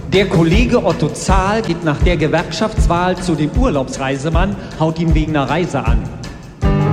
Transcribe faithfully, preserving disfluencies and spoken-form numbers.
Der Kollege Otto Zahl geht nach der Gewerkschaftswahl zu dem Urlaubsreisemann, haut ihn wegen einer Reise an.